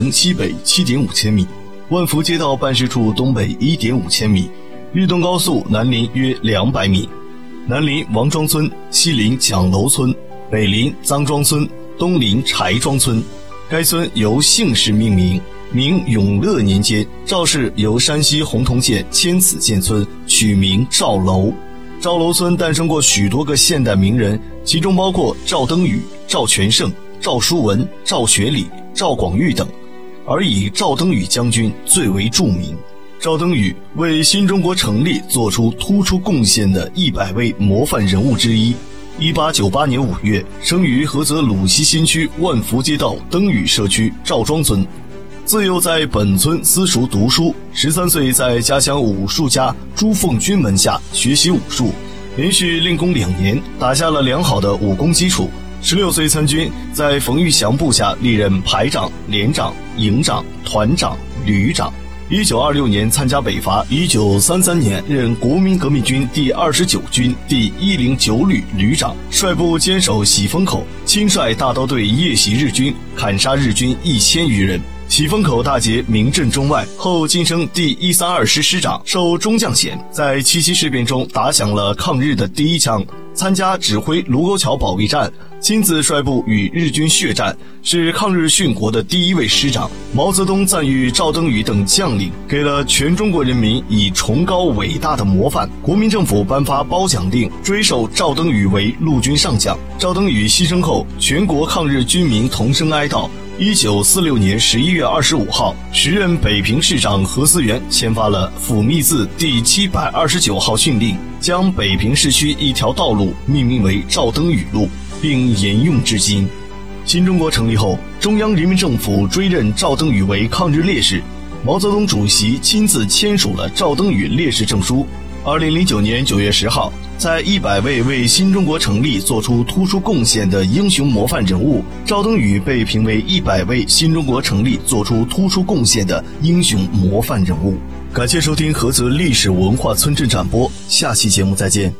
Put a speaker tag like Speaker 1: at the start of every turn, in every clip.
Speaker 1: 西北 7.5 千米，万福街道办事处东北 1.5 千米，日东高速南临约200米，南临王庄村，西临蒋楼村，北临臧庄村，东临柴庄村。该村由姓氏命名，明永乐年间，赵氏由山西洪洞县迁此建村，取名赵楼。赵楼村诞生过许多个现代名人，其中包括赵登禹、赵全胜、赵书文、赵学礼、赵广玉等，而以赵登禹将军最为著名。赵登禹为新中国成立做出突出贡献的100位模范人物之一。1898年5月，生于菏泽鲁西新区万福街道登禹社区赵庄村。自幼在本村私塾读书，13岁在家乡武术家朱凤军门下学习武术，连续练功2年，打下了良好的武功基础。16岁参军，在冯玉祥部下历任排长、连长、营长、团长、旅长。1926年参加北伐，1933年任国民革命军第29军第109旅旅长，率部坚守喜峰口，亲率大刀队夜袭日军，砍杀日军1000余人。喜峰口大捷名震中外，后晋升第132师师长，授中将衔。在七七事变中打响了抗日的第一枪，参加指挥卢沟桥保卫战，亲自率部与日军血战，是抗日殉国的第1位师长。毛泽东赞誉赵登禹等将领，给了全中国人民以崇高伟大的模范。国民政府颁发褒奖令，追授赵登禹为陆军上将。赵登禹牺牲后，全国抗日军民同声哀悼。1946年11月25号，时任北平市长何思源签发了抚密字第729号训令，将北平市区一条道路命名为赵登禹路，并沿用至今。新中国成立后，中央人民政府追认赵登禹为抗日烈士，毛泽东主席亲自签署了赵登禹烈士证书。2009年9月10号，在100位为新中国成立做出突出贡献的英雄模范人物，赵登禹被评为100位新中国成立做出突出贡献的英雄模范人物。感谢收听菏泽历史文化村镇展播，下期节目再见。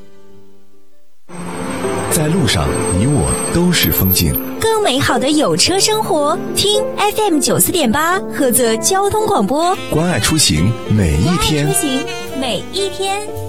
Speaker 2: 在路上，你我都是风景。
Speaker 3: 更美好的有车生活，听 FM94.8菏泽交通广播，
Speaker 2: 关爱出行每一天。